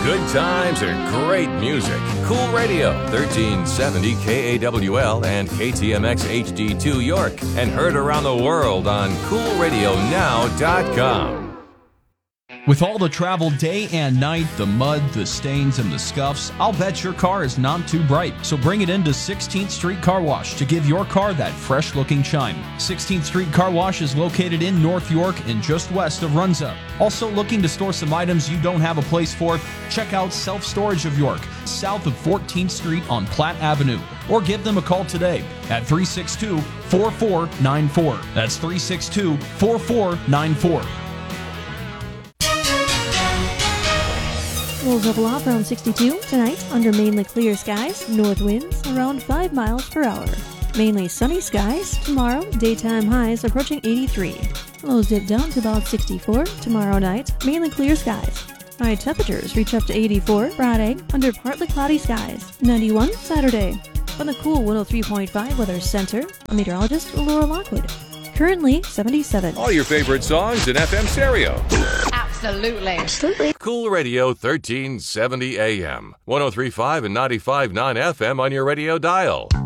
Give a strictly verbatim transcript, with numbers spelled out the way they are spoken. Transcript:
Good times and great music. Cool Radio, thirteen seventy K A W L and K T M X H D two York, and heard around the world on cool radio now dot com. With all the travel day and night, the mud, the stains, and the scuffs, I'll bet your car is not too bright. So bring it into sixteenth Street Car Wash to give your car that fresh-looking shine. sixteenth Street Car Wash is located in North York and just west of Runza. Also looking to store some items you don't have a place for? Check out Self Storage of York, south of fourteenth Street on Platt Avenue. Or give them a call today at three six two, four four nine four. That's three six two, four four nine four. We'll level off around sixty-two tonight under mainly clear skies, north winds around five miles per hour. Mainly sunny skies tomorrow, daytime highs approaching eighty-three. Lows dip down to about sixty-four tomorrow night, mainly clear skies. High temperatures reach up to eighty-four Friday under partly cloudy skies, ninety-one Saturday. From the cool one oh three point five Weather Center, I'm meteorologist Laura Lockwood. Currently seventy-seven. All your favorite songs in F M stereo. Absolutely. Absolutely. Cool Radio, thirteen seventy A M. one oh three point five and ninety-five point nine F M on your radio dial.